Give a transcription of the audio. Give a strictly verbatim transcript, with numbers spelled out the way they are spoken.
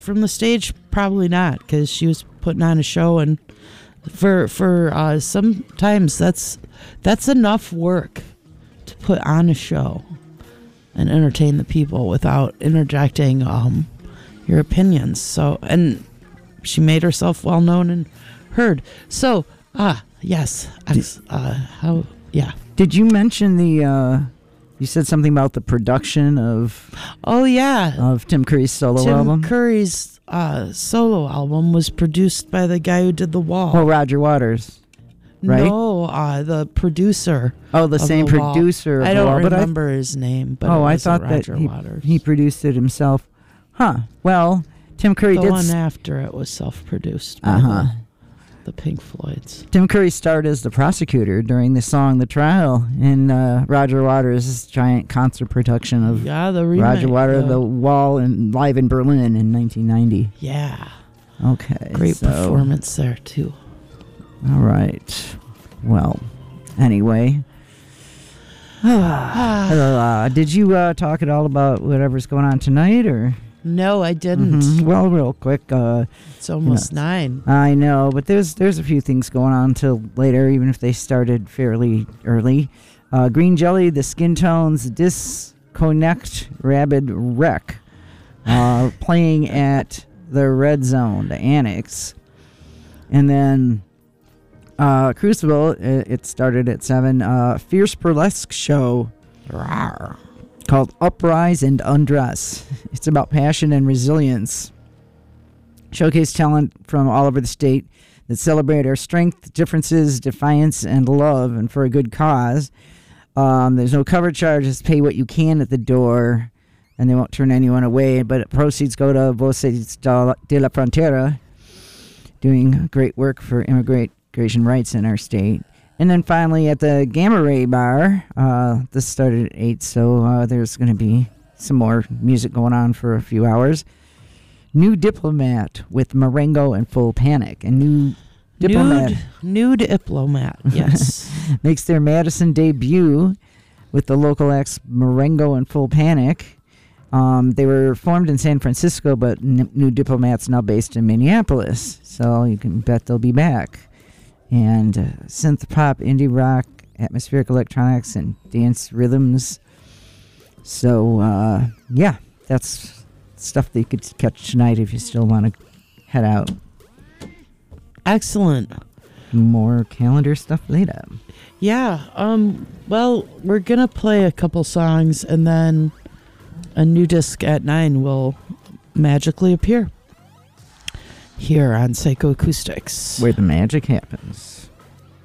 from the stage, probably not, because she was putting on a show, and for for uh, sometimes that's that's enough work to put on a show and entertain the people without interjecting um, your opinions. So, and she made herself well known and heard. So, ah, yes, ex- uh, how, yeah. Did you mention the? Uh, you said something about the production of. Oh yeah, of Tim Curry's solo Tim album. Tim Curry's uh, solo album was produced by the guy who did The Wall. Oh, Roger Waters. Right? No, uh, the producer. Oh, the same the producer. Wall. Of I don't the Wall, remember but I, his name, but oh, it I was thought Roger that he, Waters. he produced it himself. Huh. Well, Tim Curry the did. The one s- after it was self-produced by uh-huh. the, the Pink Floyds. Tim Curry starred as the prosecutor during the song "The Trial" in uh, Roger Waters' giant concert production of yeah, the remake, Roger Waters, the, The Wall, and live in Berlin in nineteen ninety. Yeah. Okay. Great so, performance there too. All right. Well, anyway. uh, did you uh, talk at all about whatever's going on tonight, or? No, I didn't. Mm-hmm. Well, real quick. Uh, it's almost you know, nine. I know, but there's there's a few things going on till later, even if they started fairly early. Uh, Green Jelly, the Skin Tones, Disconnect, Rabid Wreck, uh, playing at the Red Zone, the Annex, and then uh, Crucible. It, it started at seven. Uh, Fierce Burlesque Show. Rawr. Called Uprise and Undress. It's about passion and resilience. Showcase talent from all over the state that celebrate our strength, differences, defiance, and love, and for a good cause. Um, there's no cover charges. Pay what you can at the door, and they won't turn anyone away. But proceeds go to Voces de la Frontera, doing great work for immigration rights in our state. And then finally at the Gamma Ray Bar, uh, this started at eight, so uh, there's going to be some more music going on for a few hours. New Diplomat with Marengo and Full Panic. And New Diplomat... Nude, nude Diplomat, yes. makes their Madison debut with the local acts Marengo and Full Panic. Um, they were formed in San Francisco, but N- New Diplomat's now based in Minneapolis, so you can bet they'll be back. And uh, synth pop, indie rock, atmospheric electronics, and dance rhythms. So, uh, yeah, that's stuff that you could catch tonight if you still want to head out. Excellent. More calendar stuff later. Yeah, um, well, we're going to play a couple songs, and then a new disc at nine will magically appear here on Psychoacoustics, where the magic happens.